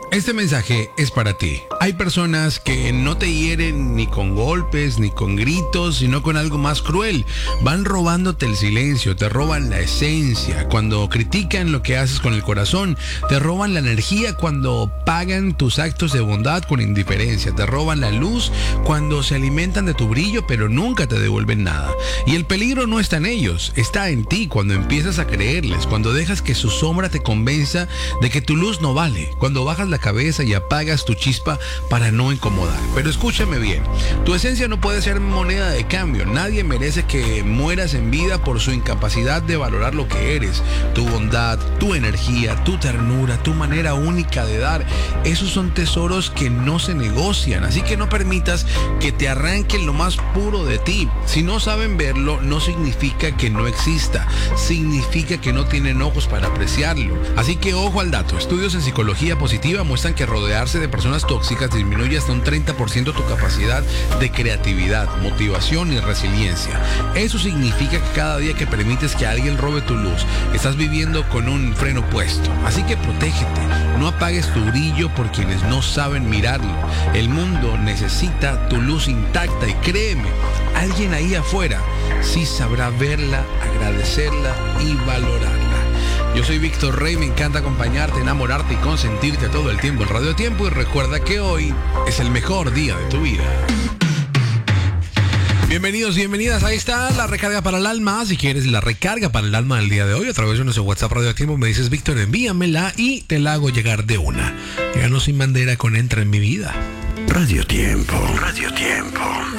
Este mensaje es para ti. Hay personas que no te hieren ni con golpes, ni con gritos, sino con algo más cruel. Van robándote el silencio, te roban la esencia. Cuando critican lo que haces con el corazón, te roban la energía cuando pagan tus actos de bondad con indiferencia. Te roban la luz cuando se alimentan de tu brillo, pero nunca te devuelven nada. Y el peligro no está en ellos, está en ti cuando empiezas a creerles, cuando dejas que su sombra te convenza de que tu luz no vale, cuando bajas la cabeza y apagas tu chispa para no incomodar. Pero escúchame bien, tu esencia no puede ser moneda de cambio. Nadie merece que mueras en vida por su incapacidad de valorar lo que eres. Tu bondad, tu energía, tu ternura, tu manera única de dar, esos son tesoros que no se negocian. Así que no permitas que te arranquen lo más puro de ti. Si no saben verlo, no significa que no exista, significa que no tienen ojos para apreciarlo. Así que ojo al dato. Estudios en psicología positiva muestran que rodearse de personas tóxicas disminuye hasta un 30% tu capacidad de creatividad, motivación y resiliencia. Eso significa que cada día que permites que alguien robe tu luz, estás viviendo con un freno puesto. Así que protégete, no apagues tu brillo por quienes no saben mirarlo. El mundo necesita tu luz intacta y créeme, alguien ahí afuera sí sabrá verla, agradecerla y valorarla. Yo soy Víctor Rey, me encanta acompañarte, enamorarte y consentirte todo el tiempo en Radio Tiempo, y recuerda que hoy es el mejor día de tu vida. Bienvenidos, bienvenidas, ahí está la recarga para el alma. Si quieres la recarga para el alma del día de hoy, a través de nuestro WhatsApp Radio Tiempo me dices: Víctor, envíamela y te la hago llegar de una. Gano sin bandera con Entra en mi vida. Radio Tiempo, Radio Tiempo.